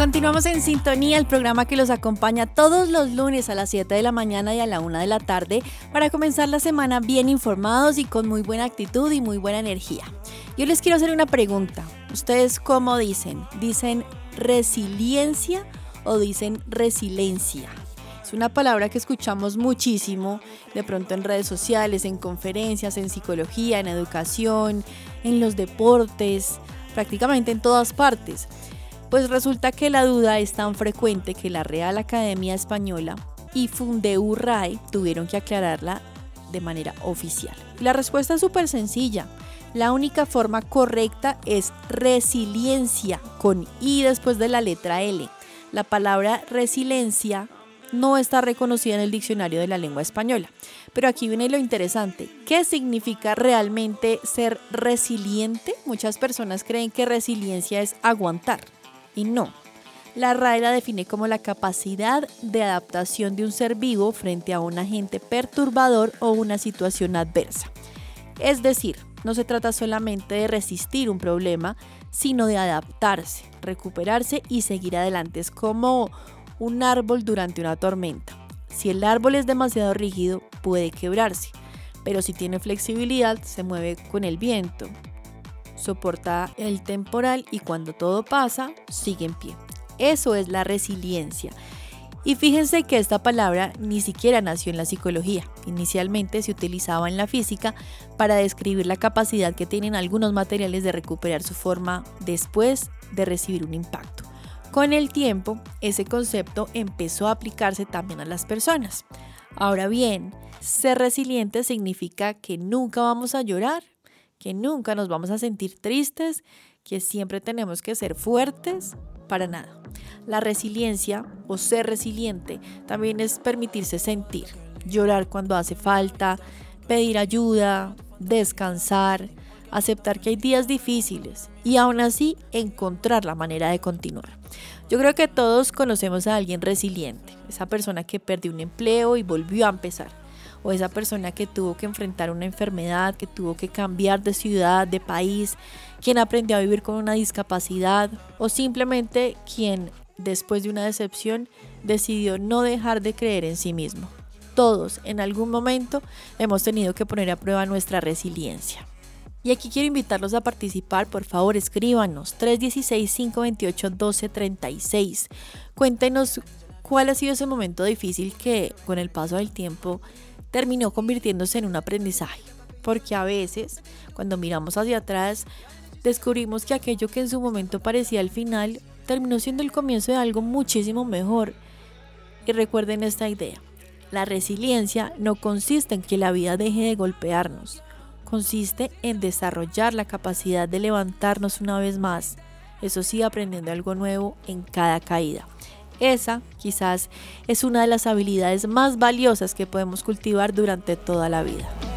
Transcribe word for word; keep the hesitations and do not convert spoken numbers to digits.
Continuamos en sintonía, el programa que los acompaña todos los lunes a las siete de la mañana y a la una de la tarde para comenzar la semana bien informados y con muy buena actitud y muy buena energía. Yo les quiero hacer una pregunta. ¿Ustedes cómo dicen? ¿Dicen resiliencia o dicen resiliencia? Es una palabra que escuchamos muchísimo, de pronto en redes sociales, en conferencias, en psicología, en educación, en los deportes, prácticamente en todas partes. Pues resulta que la duda es tan frecuente que la Real Academia Española y Fundeu R A E tuvieron que aclararla de manera oficial. La respuesta es súper sencilla. La única forma correcta es resiliencia, con I después de la letra L. La palabra resiliencia no está reconocida en el diccionario de la lengua española. Pero aquí viene lo interesante. ¿Qué significa realmente ser resiliente? Muchas personas creen que resiliencia es aguantar. Y no, la R A E la define como la capacidad de adaptación de un ser vivo frente a un agente perturbador o una situación adversa. Es decir, no se trata solamente de resistir un problema, sino de adaptarse, recuperarse y seguir adelante. Es como un árbol durante una tormenta. Si el árbol es demasiado rígido, puede quebrarse, pero si tiene flexibilidad, se mueve con el viento. Soporta el temporal y cuando todo pasa, sigue en pie. Eso es la resiliencia. Y fíjense que esta palabra ni siquiera nació en la psicología. Inicialmente se utilizaba en la física para describir la capacidad que tienen algunos materiales de recuperar su forma después de recibir un impacto. Con el tiempo, ese concepto empezó a aplicarse también a las personas. Ahora bien, ser resiliente significa que nunca vamos a llorar, que nunca nos vamos a sentir tristes, que siempre tenemos que ser fuertes, para nada. La resiliencia o ser resiliente también es permitirse sentir, llorar cuando hace falta, pedir ayuda, descansar, aceptar que hay días difíciles y aún así encontrar la manera de continuar. Yo creo que todos conocemos a alguien resiliente, esa persona que perdió un empleo y volvió a empezar. O esa persona que tuvo que enfrentar una enfermedad, que tuvo que cambiar de ciudad, de país, quien aprendió a vivir con una discapacidad o simplemente quien, después de una decepción, decidió no dejar de creer en sí mismo. Todos, en algún momento, hemos tenido que poner a prueba nuestra resiliencia. Y aquí quiero invitarlos a participar, por favor escríbanos tres uno seis, cinco dos ocho, uno dos tres seis. Cuéntenos cuál ha sido ese momento difícil que con el paso del tiempo terminó convirtiéndose en un aprendizaje, porque a veces cuando miramos hacia atrás descubrimos que aquello que en su momento parecía el final terminó siendo el comienzo de algo muchísimo mejor. Y recuerden esta idea, la resiliencia no consiste en que la vida deje de golpearnos, consiste en desarrollar la capacidad de levantarnos una vez más, eso sí, aprendiendo algo nuevo en cada caída. Esa quizás es una de las habilidades más valiosas que podemos cultivar durante toda la vida.